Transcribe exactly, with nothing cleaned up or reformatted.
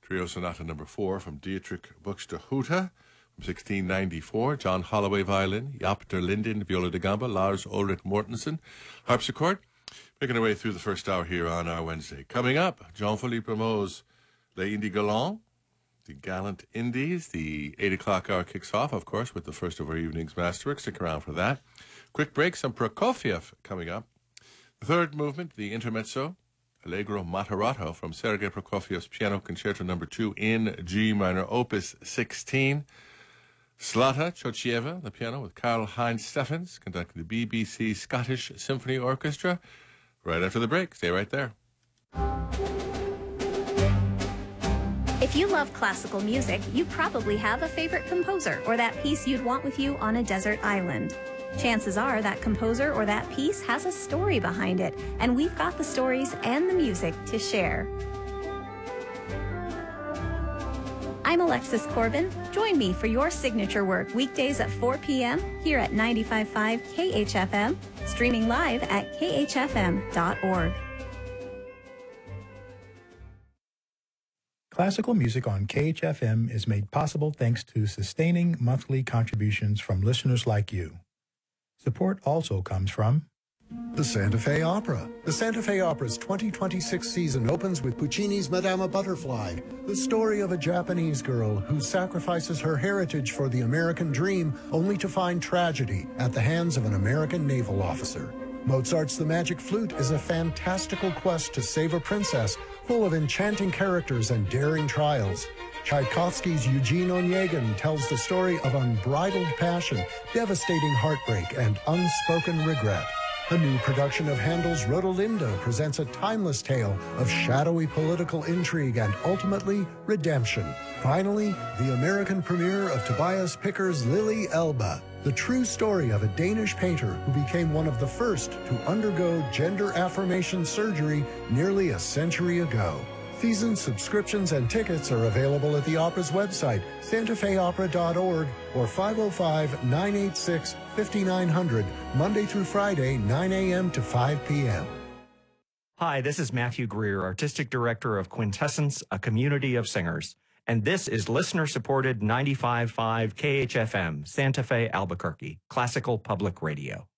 Trio Sonata number four from Dietrich Buxtehude from sixteen ninety-four. John Holloway violin, Jaap der Linden viola da gamba, Lars Ulrich Mortensen harpsichord. Making our way through the first hour here on our Wednesday. Coming up, Jean-Philippe Rameau's Les Indies Galants, the Gallant Indies. The eight o'clock hour kicks off, of course, with the first of our evening's masterwork. Stick around for that. Quick break, some Prokofiev coming up. The third movement, the Intermezzo, Allegro Materato from Sergei Prokofiev's Piano Concerto number two in G minor, opus sixteen. Zlata Chochieva, the piano, with Karl-Heinz Steffens, conducting the B B C Scottish Symphony Orchestra. Right after the break. Stay right there. If you love classical music, you probably have a favorite composer or that piece you'd want with you on a desert island. Chances are that composer or that piece has a story behind it, and we've got the stories and the music to share. I'm Alexis Corbin. Join me for your signature work weekdays at four p.m. here at ninety-five point five K H F M, streaming live at K H F M dot org. Classical music on K H F M is made possible thanks to sustaining monthly contributions from listeners like you. Support also comes from the Santa Fe Opera. The Santa Fe Opera's twenty twenty-six season opens with Puccini's Madama Butterfly, the story of a Japanese girl who sacrifices her heritage for the American dream only to find tragedy at the hands of an American naval officer. Mozart's The Magic Flute is a fantastical quest to save a princess full of enchanting characters and daring trials. Tchaikovsky's Eugene Onegin tells the story of unbridled passion, devastating heartbreak, and unspoken regret. A new production of Handel's Rodelinda presents a timeless tale of shadowy political intrigue and ultimately redemption. Finally, the American premiere of Tobias Picker's Lily Elba, the true story of a Danish painter who became one of the first to undergo gender affirmation surgery nearly a century ago. Season subscriptions and tickets are available at the opera's website, santa fe opera dot org, or five oh five, nine eight six, five nine zero zero, Monday through Friday, nine a.m. to five p.m. Hi, this is Matthew Greer, Artistic Director of Quintessence, a community of singers. And this is listener-supported ninety-five point five K H F M, Santa Fe, Albuquerque, Classical Public Radio.